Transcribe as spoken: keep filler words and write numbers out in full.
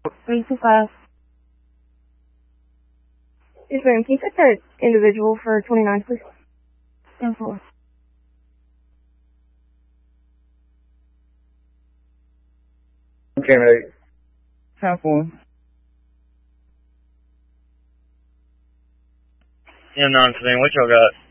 three two five. Yes, ma'am. Can you set that individual for twenty-nine, please? ten four. Okay, mate. ten four. Yeah, nine seventeen, what y'all got?